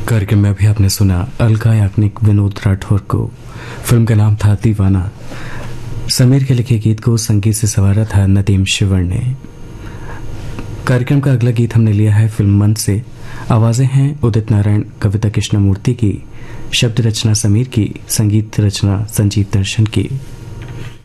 कार्यक्रम में अभी आपने सुना अलका याग्निक विनोद राठौर को। फिल्म का नाम था दीवाना। समीर के लिखे गीत को संगीत से संवारा था नदीम शिवर ने। कार्यक्रम का अगला गीत हमने लिया है फिल्म मन से। आवाजें हैं उदित नारायण, कविता कृष्णमूर्ति की, शब्द रचना समीर की, संगीत रचना संजीव दर्शन की।